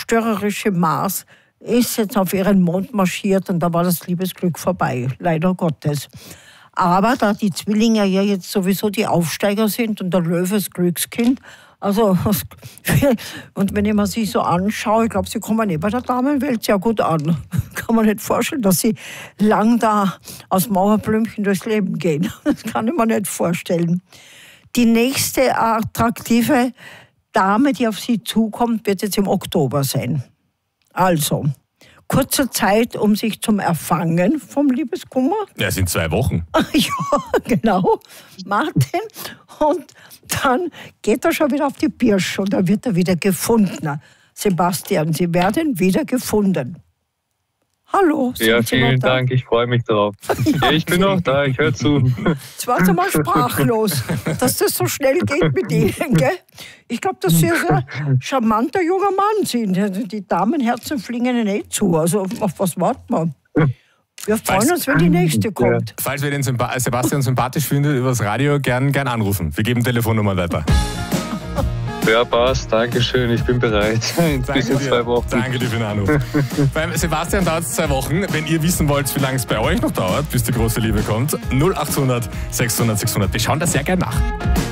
zerstörerische Mars ist jetzt auf ihren Mond marschiert und da war das Liebesglück vorbei, leider Gottes. Aber da die Zwillinge ja jetzt sowieso die Aufsteiger sind und der Löwe das Glückskind, also, und wenn ich mir sie so anschaue, ich glaube, sie kommen bei der Damenwelt sehr gut an. Kann man nicht vorstellen, dass sie lang da aus Mauerblümchen durchs Leben gehen. Das kann ich mir nicht vorstellen. Die nächste attraktive Dame, die auf sie zukommt, wird jetzt im Oktober sein. Also, kurze Zeit, um sich zum Erfangen vom Liebeskummer. Ja, es sind 2 Wochen. Ja, genau, Martin. Und dann geht er schon wieder auf die Pirsch und dann wird er wieder gefunden. Sebastian, Sie werden wieder gefunden. Hallo. Ja, vielen Dank, ich freue mich darauf. Ja, ich bin noch da, ich höre zu. Jetzt war es einmal sprachlos, dass das so schnell geht mit Ihnen, gell? Ich glaube, dass Sie ein charmanter junger Mann sind. Die Damenherzen fliegen Ihnen eh zu. Also auf was warten wir? Wir freuen uns, wenn die nächste kommt. Falls wir den Sebastian sympathisch finden, übers Radio gern anrufen. Wir geben Telefonnummer weiter. Ja, passt. Dankeschön. Ich bin bereit. Bis in 2 Wochen. Danke dir für den Anruf. Beim Sebastian dauert es 2 Wochen. Wenn ihr wissen wollt, wie lange es bei euch noch dauert, bis die große Liebe kommt, 0800 600 600. Wir schauen da sehr gern nach.